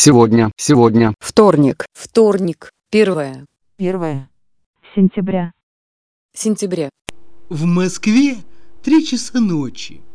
Сегодня. Вторник. Вторник. 1 сентября. сентября. В Москве 3 часа ночи.